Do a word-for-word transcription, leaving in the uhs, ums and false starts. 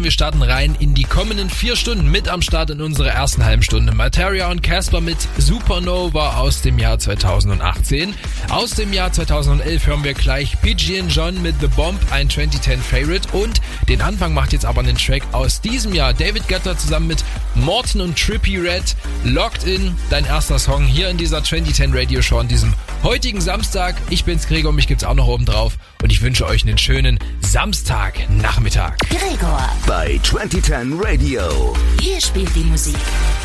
sagen, wir starten rein in die kommenden vier Stunden. Mit am Start in unserer ersten halben Stunde Materia und Casper mit Supernova aus dem Jahr zweitausendachtzehn. Aus dem Jahr zweitausendelf hören wir gleich P G and John mit The Bomb, ein zwanzig zehn Favorite. Und den Anfang macht jetzt aber einen Track aus diesem Jahr. David Guetta zusammen mit Morten und Trippie Redd. Locked In, dein erster Song hier in dieser zwanzig zehn Radio Show an diesem heutigen Samstag. Ich bin's Gregor, mich gibt's auch noch oben drauf. Und ich wünsche euch einen schönen Samstagnachmittag. Gregor bei zwanzig zehn Radio. Hier spielt die Musik.